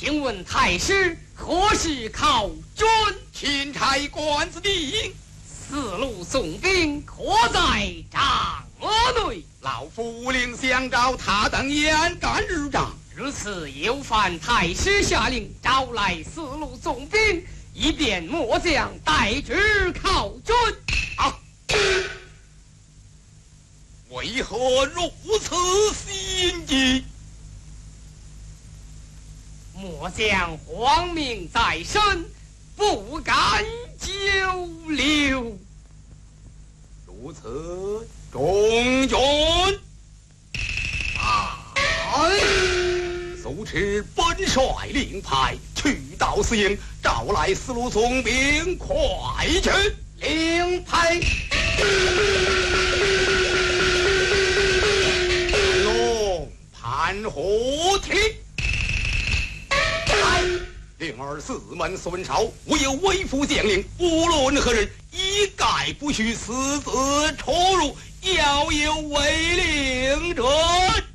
请问太师何时考准？ 钦差官司定。 四路送兵可在帐额内？ 老夫令相召他等严干日帐。 如此，有犯太师下令招来四路送兵，以便末将代之考准。 啊！为何如此心急？ 末将皇命在身，不敢久留。 如此，中军速持本帅令牌去到司营，召来四路送兵，快去！ 令牌。 龙潘虎提。令儿四门孙少，吾有为父将令，无论何人，一概不许私自出入，要有违令者。